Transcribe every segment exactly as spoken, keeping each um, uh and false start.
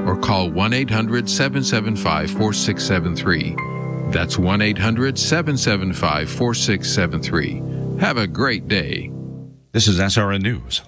or call one eight hundred seven seven five four six seven three. That's one eight hundred seven seven five four six seven three. Have a great day. This is S R N News.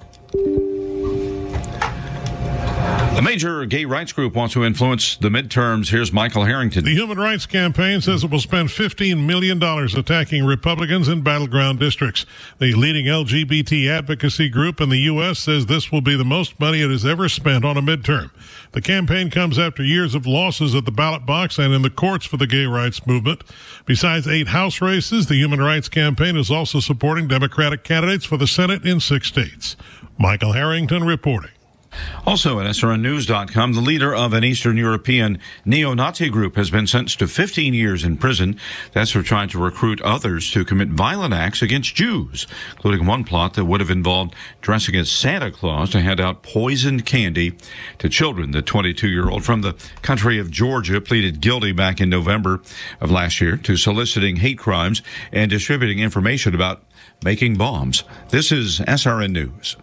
A major gay rights group wants to influence the midterms. Here's Michael Harrington. The Human Rights Campaign says it will spend fifteen million dollars attacking Republicans in battleground districts. The leading L G B T advocacy group in the U S says this will be the most money it has ever spent on a midterm. The campaign comes after years of losses at the ballot box and in the courts for the gay rights movement. Besides eight House races, the Human Rights Campaign is also supporting Democratic candidates for the Senate in six states. Michael Harrington reporting. Also at S R N news dot com, the leader of an Eastern European neo-Nazi group has been sentenced to fifteen years in prison. That's for trying to recruit others to commit violent acts against Jews, including one plot that would have involved dressing as Santa Claus to hand out poisoned candy to children. The twenty-two-year-old from the country of Georgia pleaded guilty back in November of last year to soliciting hate crimes and distributing information about making bombs. This is S R N News.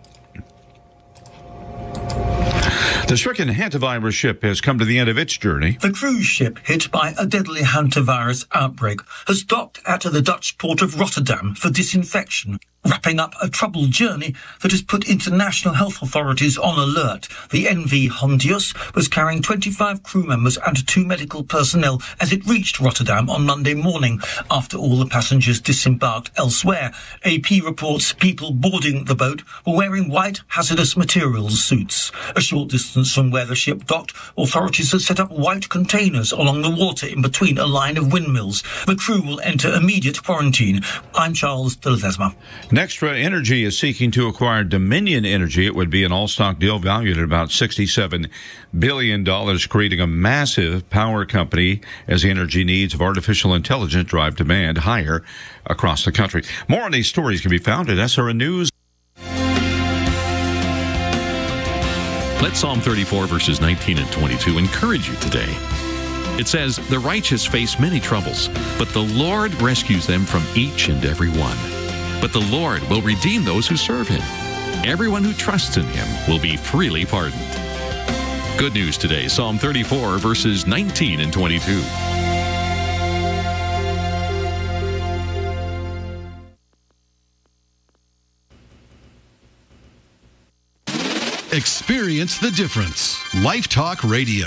The stricken hantavirus ship has come to the end of its journey. The cruise ship hit by a deadly hantavirus outbreak has docked at the Dutch port of Rotterdam for disinfection, wrapping up a troubled journey that has put international health authorities on alert. The N V Hondius was carrying twenty-five crew members and two medical personnel as it reached Rotterdam on Monday morning after all the passengers disembarked elsewhere. A P reports people boarding the boat were wearing white hazardous materials suits. A short distance from where the ship docked, authorities have set up white containers along the water in between a line of windmills. The crew will enter immediate quarantine. I'm Charles de Ledesma. Nextra Energy is seeking to acquire Dominion Energy. It would be an all-stock deal valued at about sixty-seven billion dollars, creating a massive power company as the energy needs of artificial intelligence drive demand higher across the country. More on these stories can be found at S R N News. Let Psalm thirty-four, verses nineteen and twenty-two encourage you today. It says, "The righteous face many troubles, but the Lord rescues them from each and every one. But the Lord will redeem those who serve him. Everyone who trusts in him will be freely pardoned." Good news today, Psalm thirty-four, verses nineteen and twenty-two. Experience the difference. Life Talk Radio.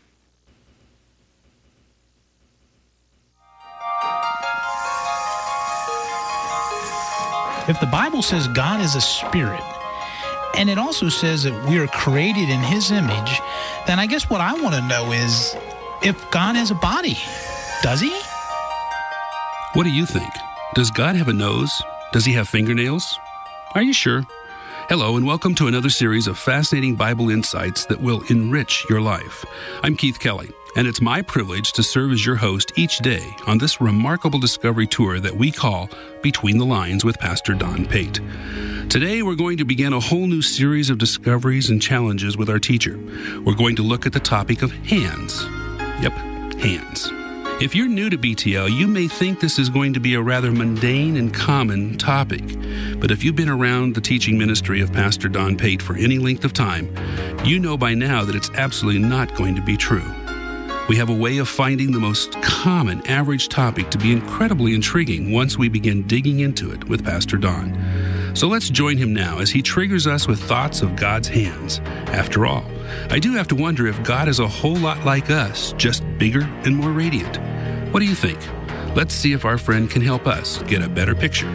If the Bible says God is a spirit, and it also says that we are created in his image, then I guess what I want to know is if God has a body. Does he? What do you think? Does God have a nose? Does he have fingernails? Are you sure? Hello, and welcome to another series of fascinating Bible insights that will enrich your life. I'm Keith Kelly, and it's my privilege to serve as your host each day on this remarkable discovery tour that we call Between the Lines with Pastor Don Pate. Today, we're going to begin a whole new series of discoveries and challenges with our teacher. We're going to look at the topic of hands. Yep, hands. If you're new to B T L, you may think this is going to be a rather mundane and common topic. But if you've been around the teaching ministry of Pastor Don Pate for any length of time, you know by now that it's absolutely not going to be true. We have a way of finding the most common, average topic to be incredibly intriguing once we begin digging into it with Pastor Don. So let's join him now as he triggers us with thoughts of God's hands. After all, I do have to wonder if God is a whole lot like us, just bigger and more radiant. What do you think? Let's see if our friend can help us get a better picture.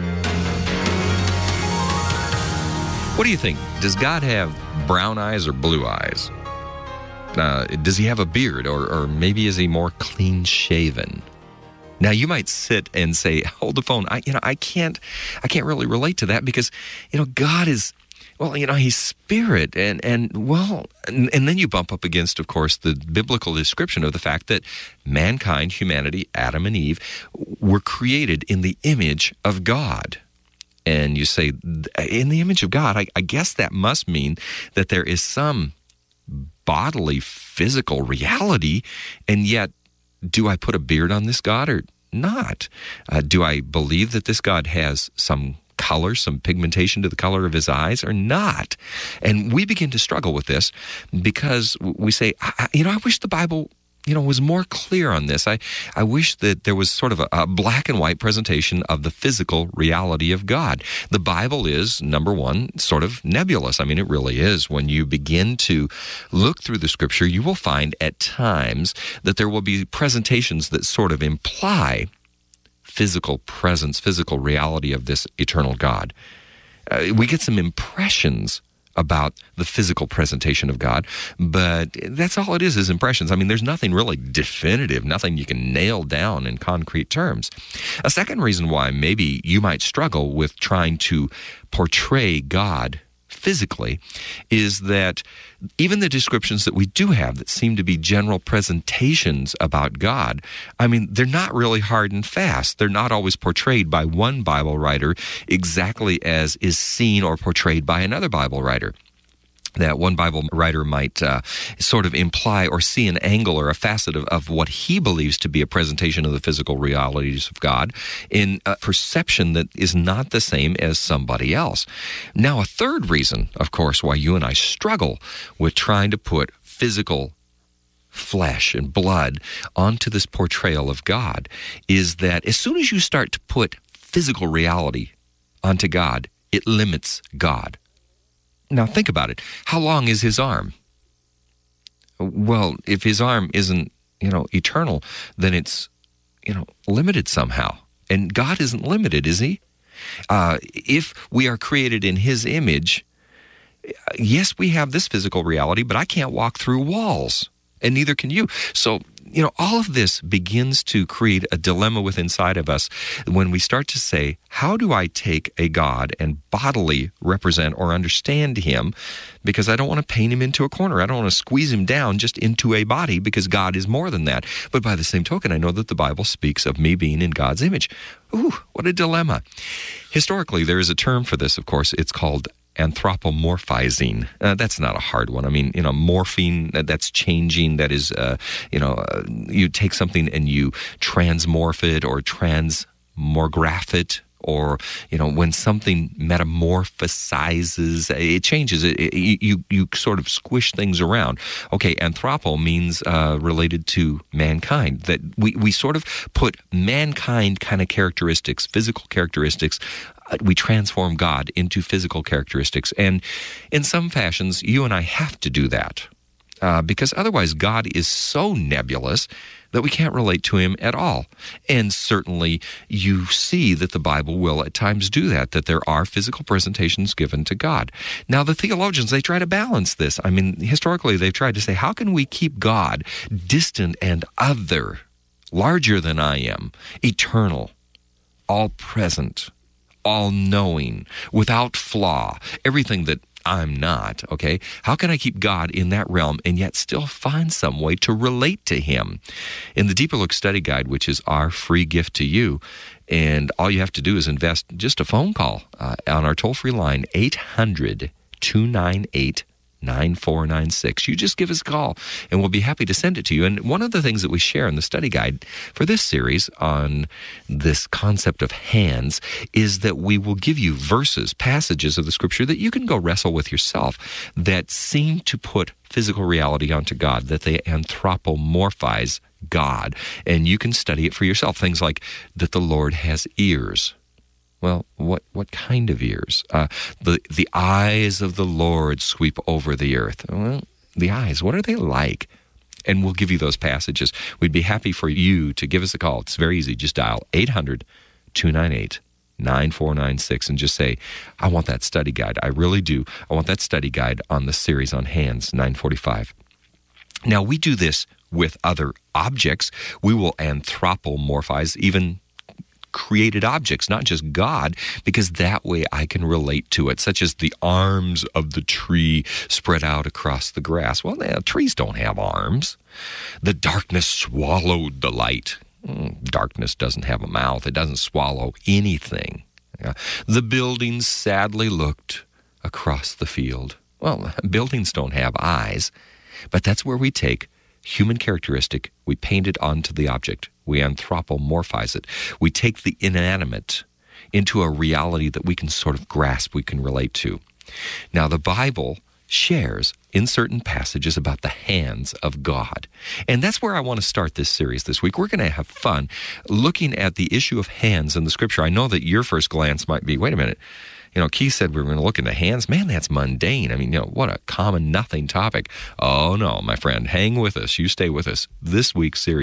What do you think? Does God have brown eyes or blue eyes? Uh, does he have a beard, or, or maybe is he more clean-shaven? Now, you might sit and say, hold the phone. I, you know, I can't, I can't really relate to that because, you know, God is, well, you know, he's spirit. And, and well, and, and then you bump up against, of course, the biblical description of the fact that mankind, humanity, Adam and Eve, were created in the image of God. And you say, in the image of God, I, I guess that must mean that there is some bodily, physical reality, and yet, do I put a beard on this God or not? Uh, do I believe that this God has some color, some pigmentation to the color of his eyes or not? And we begin to struggle with this because we say, I, you know, I wish the Bible, you know, was more clear on this. I, I wish that there was sort of a, a black and white presentation of the physical reality of God. The Bible is, number one, sort of nebulous. I mean, it really is. When you begin to look through the Scripture, you will find at times that there will be presentations that sort of imply physical presence, physical reality of this eternal God. Uh, we get some impressions about the physical presentation of God, but that's all it is, is impressions. I mean, there's nothing really definitive, nothing you can nail down in concrete terms. A second reason why maybe you might struggle with trying to portray God physically is that even the descriptions that we do have that seem to be general presentations about God, I mean, they're not really hard and fast. They're not always portrayed by one Bible writer exactly as is seen or portrayed by another Bible writer. That one Bible writer might uh, sort of imply or see an angle or a facet of, of what he believes to be a presentation of the physical realities of God in a perception that is not the same as somebody else. Now, a third reason, of course, why you and I struggle with trying to put physical flesh and blood onto this portrayal of God is that as soon as you start to put physical reality onto God, it limits God. Now, think about it. How long is his arm? Well, if his arm isn't, you know, eternal, then it's, you know, limited somehow. And God isn't limited, is he? Uh, if we are created in his image, yes, we have this physical reality, but I can't walk through walls, and neither can you. So, you know, all of this begins to create a dilemma within inside of us when we start to say, how do I take a God and bodily represent or understand him? Because I don't want to paint him into a corner. I don't want to squeeze him down just into a body, because God is more than that. But by the same token, I know that the Bible speaks of me being in God's image. Ooh, what a dilemma. Historically, there is a term for this, of course. It's called anthropomorphizing. Uh, that's not a hard one. I mean, you know, morphine, that's changing. That is, uh, you know, uh, you take something and you transmorph it or transmograph it, or, you know, when something metamorphosizes, it changes. It, it, you, you sort of squish things around. Okay, anthropo means uh, related to mankind. That we, we sort of put mankind kind of characteristics, physical characteristics, we transform God into physical characteristics. And in some fashions, you and I have to do that uh, because otherwise God is so nebulous that we can't relate to him at all. And certainly you see that the Bible will at times do that, that there are physical presentations given to God. Now, the theologians, they try to balance this. I mean, historically, they've tried to say, how can we keep God distant and other, larger than I am, eternal, all-present, all-knowing, without flaw, everything that I'm not, okay? How can I keep God in that realm and yet still find some way to relate to him? In the Deeper Look Study Guide, which is our free gift to you, and all you have to do is invest just a phone call uh, on our toll-free line, eight hundred, two nine eight, nine four nine six. You just give us a call, and we'll be happy to send it to you. And one of the things that we share in the study guide for this series on this concept of hands is that we will give you verses, passages of the Scripture that you can go wrestle with yourself that seem to put physical reality onto God, that they anthropomorphize God. And you can study it for yourself. Things like that the Lord has ears. Well, what what kind of ears? Uh, the the eyes of the Lord sweep over the earth. Well, the eyes, what are they like? And we'll give you those passages. We'd be happy for you to give us a call. It's very easy. Just dial eight hundred, two nine eight, nine four nine six and just say, I want that study guide. I really do. I want that study guide on the series on hands, nine forty-five. Now, we do this with other objects. We will anthropomorphize even created objects, not just God, because that way I can relate to it, such as the arms of the tree spread out across the grass. Well, now, trees don't have arms. The darkness swallowed the light. Darkness doesn't have a mouth. It doesn't swallow anything. The buildings sadly looked across the field. Well, buildings don't have eyes, but that's where we take human characteristic, we paint it onto the object. We anthropomorphize it. We take the inanimate into a reality that we can sort of grasp, we can relate to. Now, the Bible shares in certain passages about the hands of God. And that's where I want to start this series this week. We're going to have fun looking at the issue of hands in the Scripture. I know that your first glance might be, wait a minute, you know, Keith said we were going to look into hands. Man, that's mundane. I mean, you know, what a common nothing topic. Oh, no, my friend, hang with us. You stay with us. This week's series